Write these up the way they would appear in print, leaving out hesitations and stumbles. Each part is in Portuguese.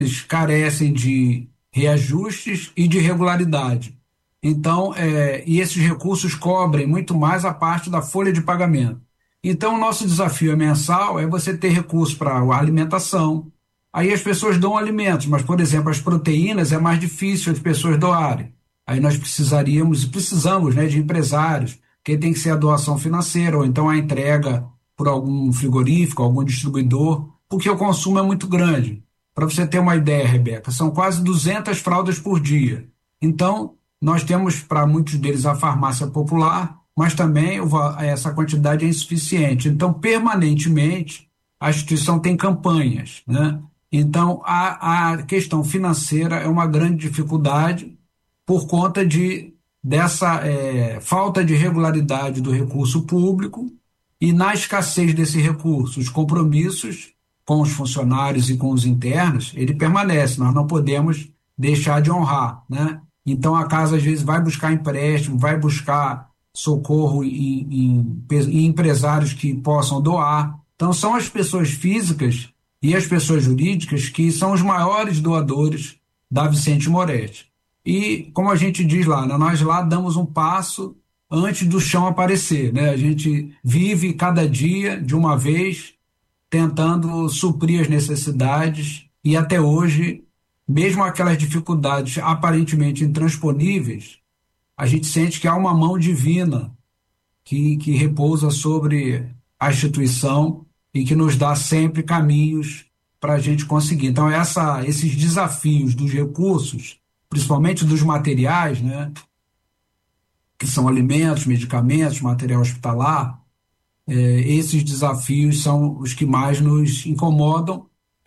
carecem de reajustes e de regularidade. Então, e esses recursos cobrem muito mais a parte da folha de pagamento. Então, o nosso desafio mensal é você ter recursos para a alimentação. Aí as pessoas dão alimentos, mas, por exemplo, as proteínas é mais difícil as pessoas doarem. Aí nós precisamos, né, de empresários, que tem que ser a doação financeira, ou então a entrega por algum frigorífico, algum distribuidor, porque o consumo é muito grande. Para você ter uma ideia, Rebeca, são quase 200 fraldas por dia. Então, nós temos para muitos deles a farmácia popular, mas também essa quantidade é insuficiente. Então, permanentemente, a instituição tem campanhas, né? Então, a questão financeira é uma grande dificuldade por conta dessa falta de regularidade do recurso público e na escassez desse recurso, os compromissos com os funcionários e com os internos, ele permanece, nós não podemos deixar de honrar, né? Então a casa às vezes vai buscar empréstimo, vai buscar socorro em empresários que possam doar. Então são as pessoas físicas e as pessoas jurídicas que são os maiores doadores da Vicente Moretti. E como a gente diz lá, né, nós lá damos um passo antes do chão aparecer, né? A gente vive cada dia de uma vez tentando suprir as necessidades e até hoje, mesmo aquelas dificuldades aparentemente intransponíveis, a gente sente que há uma mão divina que repousa sobre a instituição e que nos dá sempre caminhos para a gente conseguir. Então, esses desafios dos recursos, principalmente dos materiais, né, que são alimentos, medicamentos, material hospitalar, esses desafios são os que mais nos incomodam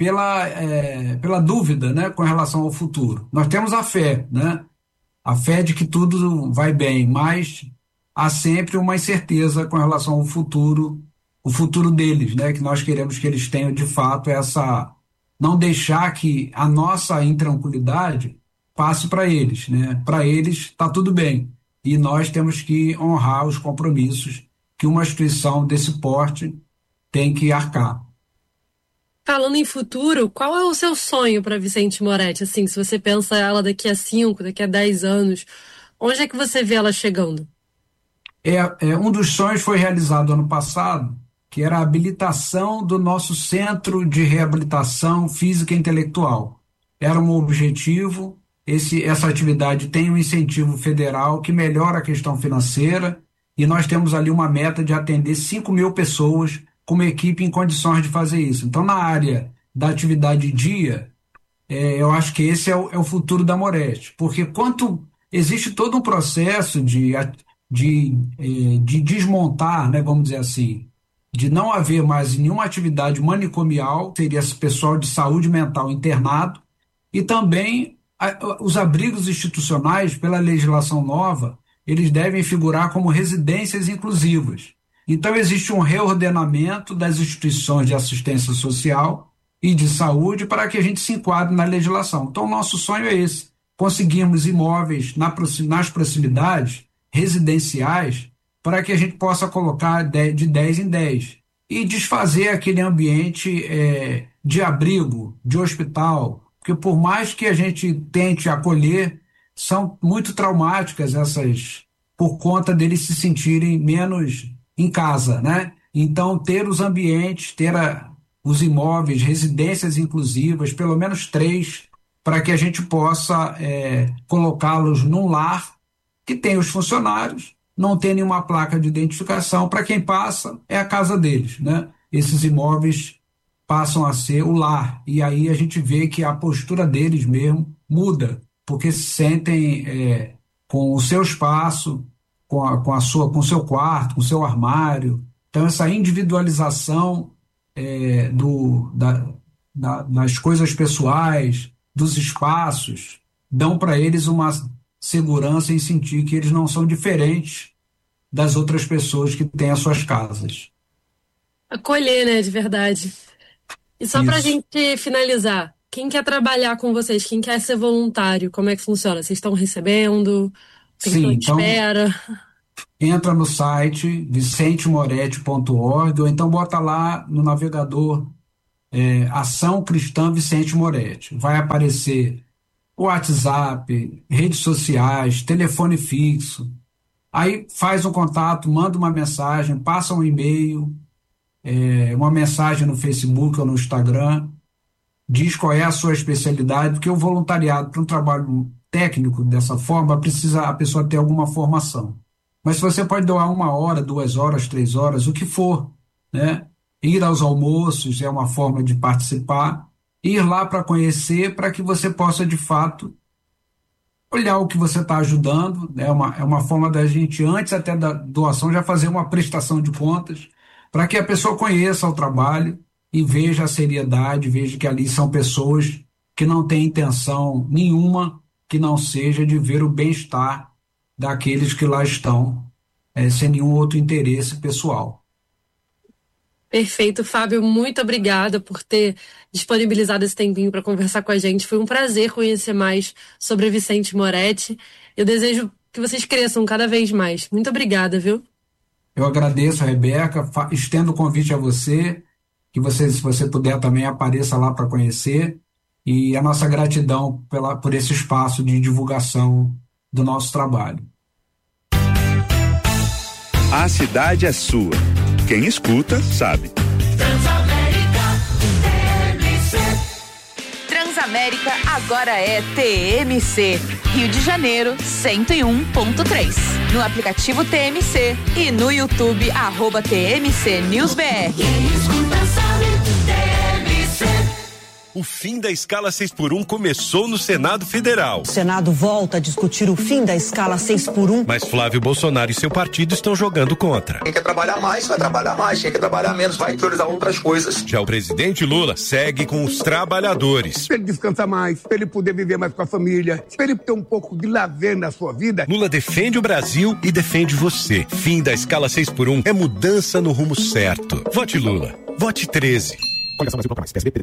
pela dúvida, né, com relação ao futuro. Nós temos a fé, né, a fé de que tudo vai bem, mas há sempre uma incerteza com relação ao futuro, o futuro deles, né, que nós queremos que eles tenham de fato não deixar que a nossa intranquilidade passe para eles, né? Para eles está tudo bem e nós temos que honrar os compromissos que uma instituição desse porte tem que arcar. Falando em futuro, qual é o seu sonho para Vicente Moretti? Assim, se você pensa ela daqui a 5, daqui a 10 anos, onde é que você vê ela chegando? Um dos sonhos foi realizado ano passado, que era a habilitação do nosso Centro de Reabilitação Física e Intelectual. Era um objetivo, essa atividade tem um incentivo federal que melhora a questão financeira e nós temos ali uma meta de atender 5.000 pessoas com uma equipe em condições de fazer isso. Então, na área da atividade dia, eu acho que esse é o futuro da Moretti, porque existe todo um processo de desmontar, né, vamos dizer assim, de não haver mais nenhuma atividade manicomial, seria esse pessoal de saúde mental internado, e também os abrigos institucionais, pela legislação nova, eles devem figurar como residências inclusivas. Então, existe um reordenamento das instituições de assistência social e de saúde para que a gente se enquadre na legislação. Então, o nosso sonho é esse, conseguirmos imóveis nas proximidades residenciais para que a gente possa colocar de 10 em 10 e desfazer aquele ambiente de abrigo, de hospital, porque por mais que a gente tente acolher, são muito traumáticas por conta deles se sentirem menos em casa, né? Então, ter os ambientes, os imóveis, residências inclusivas, pelo menos 3, para que a gente possa colocá-los num lar que tem os funcionários, não tem nenhuma placa de identificação, para quem passa, é a casa deles, né? Esses imóveis passam a ser o lar, e aí a gente vê que a postura deles mesmo muda, porque se sentem com o seu espaço, com o seu quarto, com o seu armário. Então, essa individualização das coisas pessoais, dos espaços, dão para eles uma segurança em sentir que eles não são diferentes das outras pessoas que têm as suas casas. Acolher, né, de verdade. E só para a Isso. gente finalizar, quem quer trabalhar com vocês, quem quer ser voluntário, como é que funciona? Vocês estão recebendo? Tem Sim, fila de então espera? entra no site vicentemoretti.org ou então bota lá no navegador Ação Cristã Vicente Moretti. Vai aparecer o WhatsApp, redes sociais, telefone fixo. Aí faz um contato, manda uma mensagem, passa um e-mail, uma mensagem no Facebook ou no Instagram, diz qual é a sua especialidade, porque o voluntariado para um trabalho técnico dessa forma precisa a pessoa ter alguma formação. Mas se você pode doar 1 hora, 2 horas, 3 horas, o que for, né? Ir aos almoços é uma forma de participar, ir lá para conhecer, para que você possa, de fato, olhar o que você está ajudando, né? É uma forma da gente, antes até da doação, já fazer uma prestação de contas, para que a pessoa conheça o trabalho e veja a seriedade, veja que ali são pessoas que não têm intenção nenhuma que não seja de ver o bem-estar daqueles que lá estão, sem nenhum outro interesse pessoal. Perfeito, Fábio, muito obrigada por ter disponibilizado esse tempinho para conversar com a gente. Foi um prazer conhecer mais sobre Vicente Moretti. Eu desejo que vocês cresçam cada vez mais. Muito obrigada, viu? Eu agradeço, Rebeca, estendo o convite a você, que você, se você puder também, apareça lá para conhecer, e a nossa gratidão por esse espaço de divulgação do nosso trabalho. A cidade é sua. Quem escuta, sabe. Transamérica agora é TMC. Rio de Janeiro, 101.3. No aplicativo TMC e no YouTube, @TMC News BR. Quem escuta sabe, TMC. O fim da escala 6x1 começou no Senado Federal. O Senado volta a discutir o fim da escala 6x1. Mas Flávio Bolsonaro e seu partido estão jogando contra. Quem quer trabalhar mais, vai trabalhar mais. Quem quer trabalhar menos, vai priorizar outras coisas. Já o presidente Lula segue com os trabalhadores. Para ele descansar mais, para ele poder viver mais com a família, para ele ter um pouco de lazer na sua vida. Lula defende o Brasil e defende você. Fim da escala 6x1 é mudança no rumo certo. Vote Lula. Vote 13. Coligação Brasil Pouco Mais, PSB,